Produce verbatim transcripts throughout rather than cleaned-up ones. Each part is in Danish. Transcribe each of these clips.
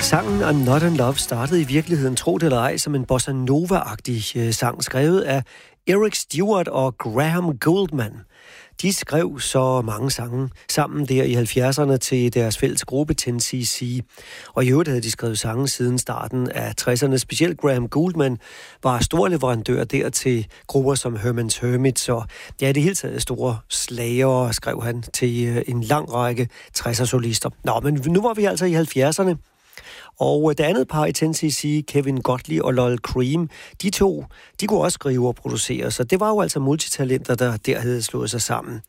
Sangen I'm Not In Love startede i virkeligheden, tro det eller ej, som en bossa nova-agtig sang, skrevet af Eric Stewart og Graham Gouldman. De skrev så mange sange sammen der i halvfjerdserne til deres fælles gruppe ten C C. Og i øvrigt havde de skrevet sange siden starten af tresserne. Specielt Graham Gouldman var stor leverandør der til grupper som Herman's Hermits. Og ja, det hele taget store slager, skrev han til en lang række tresser-solister. Nå, men nu var vi altså i halvfjerdserne. Og det andet par i ten C C, Kevin Godley og Lol Creme, de to, de kunne også skrive og producere, så det var jo altså multitalenter, der der havde slået sig sammen.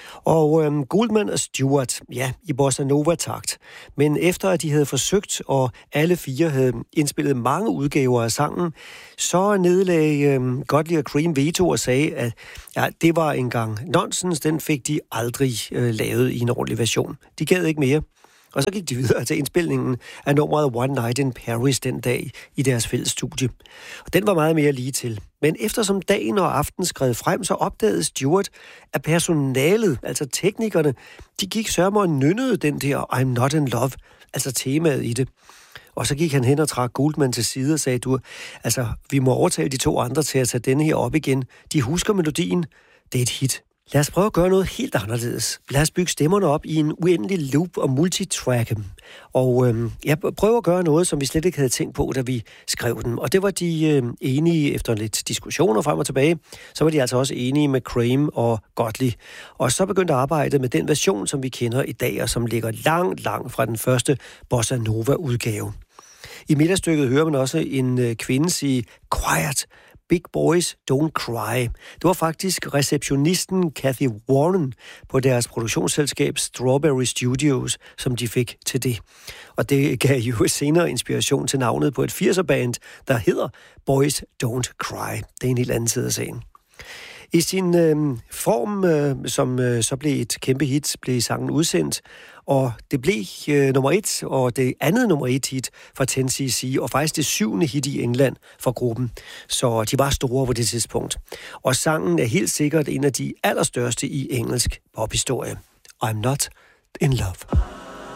Og øhm, Gouldman og Stewart, ja, i bossa nova-takt. Men efter at de havde forsøgt, og alle fire havde indspillet mange udgaver af sangen, så nedlagde øhm, Godley og Cream veto og sagde, at ja, det var engang nonsens, den fik de aldrig øh, lavet i en ordentlig version. De gad ikke mere. Og så gik de videre til indspilningen af nummeret One Night in Paris den dag i deres fælles studie. Og den var meget mere lige til. Men eftersom dagen og aften skred frem, så opdagede Stewart, at personalet, altså teknikerne, de gik sørme og nynnede den der I'm Not In Love, altså temaet i det. Og så gik han hen og trak Gouldman til side og sagde, du, altså, vi må overtale de to andre til at tage denne her op igen. De husker melodien. Det er et hit. Lad os prøve at gøre noget helt anderledes. Lad os bygge stemmerne op i en uendelig loop og multitrack. Og øhm, jeg prøver at gøre noget, som vi slet ikke havde tænkt på, da vi skrev den. Og det var de øh, enige, efter lidt diskussioner frem og tilbage, så var de altså også enige med Cream og Godley. Og så begyndte arbejdet med den version, som vi kender i dag, og som ligger langt, langt fra den første bossa nova-udgave. I midterstykket hører man også en øh, kvinde sige, quiet, Big Boys Don't Cry. Det var faktisk receptionisten Kathy Warren på deres produktionsselskab Strawberry Studios, som de fik til det. Og det gav jo senere inspiration til navnet på et firser-band, der hedder Boys Don't Cry. Det er en helt anden side af sagen. I sin øh, form, øh, som øh, så blev et kæmpe hit, blev sangen udsendt, og det blev øh, nummer et, og det andet nummer et hit fra ten C C, og faktisk det syvende hit i England for gruppen. Så de var store på det tidspunkt. Og sangen er helt sikkert en af de allerstørste i engelsk pophistorie. I'm Not In Love.